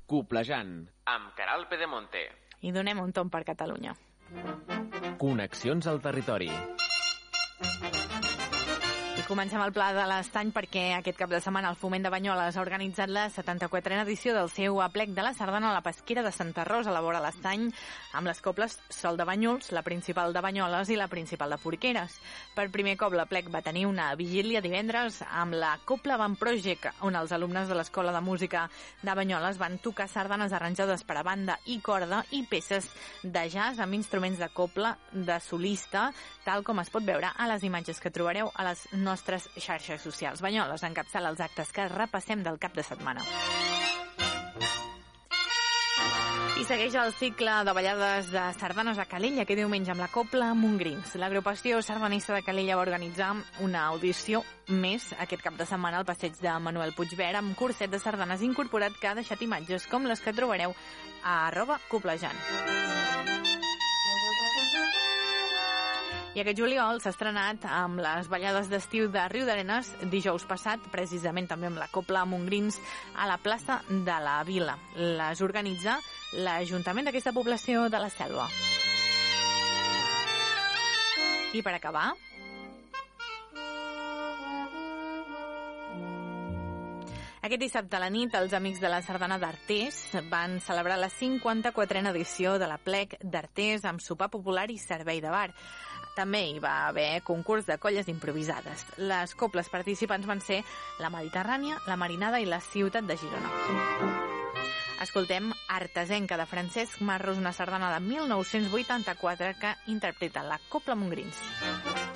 Coplejant, amb Caral Pedemonte. I donem un tomb per Catalunya. Connexions al territori. I comencem el Pla de l'Estany perquè aquest cap de setmana el Foment de Banyoles ha organitzat la 74a edició del seu aplec de la sardana a la pesquera de Santa Rosa, a la vora l'Estany, amb les cobles Sol de Banyuls, la principal de Banyoles i la principal de Porqueres. Per primer cop l'aplec va tenir una vigília divendres amb la Copla Band Project, on els alumnes de l'Escola de Música de Banyoles van tocar sardanes arranjades per a banda i corda i peces de jazz amb instruments de copla de solista, tal com es pot veure a les imatges que trobareu a les nostres xarxes socials. Banyoles encapçala els actes que repassem del cap de setmana. I segueix el cicle de ballades de sardanes a Calella, que diumenge amb la Copla Montgrins. L'agrupació sardanista de Calella va organitzar una audició més aquest cap de setmana al passeig de Manuel Puigverd amb curset de sardanes incorporat que ha deixat imatges com les que trobareu a @coplejant. I aquest juliol s'ha estrenat amb les ballades d'estiu de Riudarenes dijous passat, precisament també amb la Copla Montgrins a la plaça de la Vila. Les organitza l'Ajuntament d'aquesta població de la Selva. I per acabar, aquest dissabte a la nit, els Amics de la Sardana d'Artés van celebrar la 54a edició de l'Aplec d'Artés amb sopar popular i servei de bar. També hi va haver concurs de colles improvisades. Les coples participants van ser la Mediterrània, la Marinada i la Ciutat de Girona. Escoltem Artesenca de Francesc Marros, una sardana de 1984 que interpreta la Copla Montgrins.